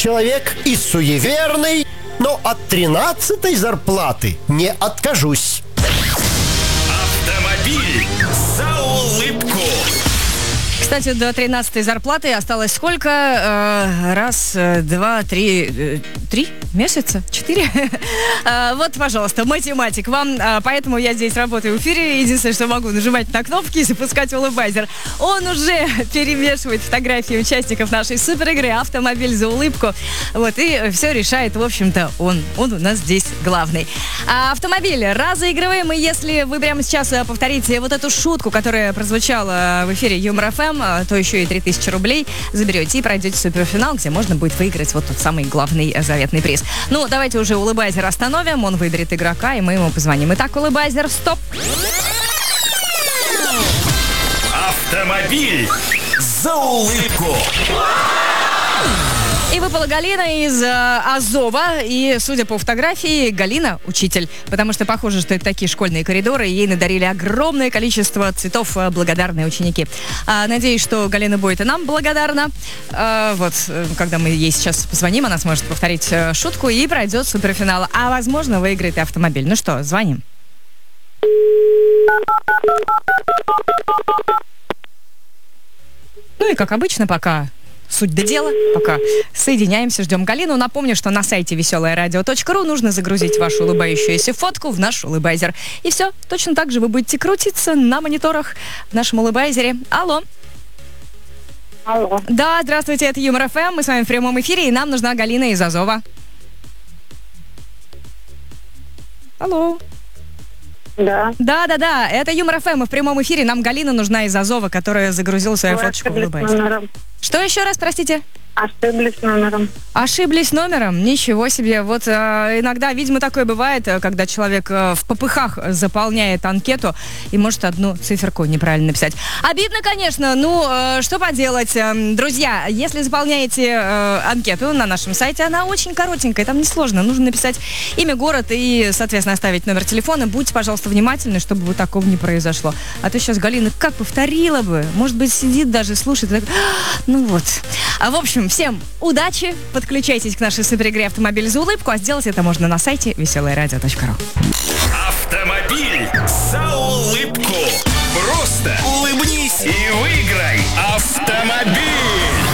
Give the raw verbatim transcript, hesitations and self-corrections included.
человек и суеверный, но от тринадцатой зарплаты не откажусь. Автомобиль за улыбку. Кстати, до тринадцатой зарплаты осталось сколько? Э, раз, два, три... Э, три месяца? Четыре? э, вот, пожалуйста, математик вам. Э, поэтому я здесь работаю в эфире. Единственное, что могу нажимать на кнопки и запускать улыбайзер. Он уже перемешивает фотографии участников нашей супер игры «Автомобиль за улыбку». Вот, и все решает, в общем-то, он. Он у нас здесь главный. А автомобиль разыгрываем. И если вы прямо сейчас повторите вот эту шутку, которая прозвучала в эфире Юмор эф эм, то еще и три тысячи рублей заберете и пройдете в суперфинал, где можно будет выиграть вот тот самый главный заветный приз. Ну, давайте уже улыбайзер остановим, он выберет игрока, и мы ему позвоним. Итак, улыбайзер, стоп! Автомобиль за улыбку. И выпала Галина из э, Азова. И, судя по фотографии, Галина учитель. Потому что похоже, что это такие школьные коридоры. И ей надарили огромное количество цветов э, благодарные ученики. А, надеюсь, что Галина будет и нам благодарна. А, вот, э, когда мы ей сейчас позвоним, она сможет повторить э, шутку и пройдет суперфинал. А, возможно, выиграет и автомобиль. Ну что, звоним. Ну и, как обычно, пока... Суть до дела. Пока соединяемся, ждем Галину. Напомню, что на сайте веселое радио точка ру нужно загрузить вашу улыбающуюся фотку в наш улыбайзер. И все, точно так же вы будете крутиться на мониторах в нашем улыбайзере. Алло. Алло. Да, здравствуйте, это Юмор эф эм. Мы с вами в прямом эфире, и нам нужна Галина из Азова. Алло. Да. Да, да, да, это Юмор эф эм, и в прямом эфире нам Галина нужна изАзова, которая загрузила свою Вы фоточку в ошиблись улыбайзер. номером. Что еще раз, простите? Ошиблись номером. Ошиблись номером? Ничего себе. Вот э, иногда, видимо, такое бывает, э, когда человек э, в попыхах заполняет анкету и может одну циферку неправильно написать. Обидно, конечно, ну, э, что поделать. Э, друзья, если заполняете э, анкету на нашем сайте, она очень коротенькая, там несложно. Нужно написать имя, город и, соответственно, оставить номер телефона. Будьте, пожалуйста, внимательны, чтобы вот такого не произошло. А то сейчас Галина как повторила бы. Может быть, сидит даже, слушает. Так, ну вот. А, в общем, всем удачи, подключайтесь к нашей суперигре «Автомобиль за улыбку», а сделать это можно на сайте веселое радио точка ру. Автомобиль за улыбку. Просто улыбнись и выиграй автомобиль.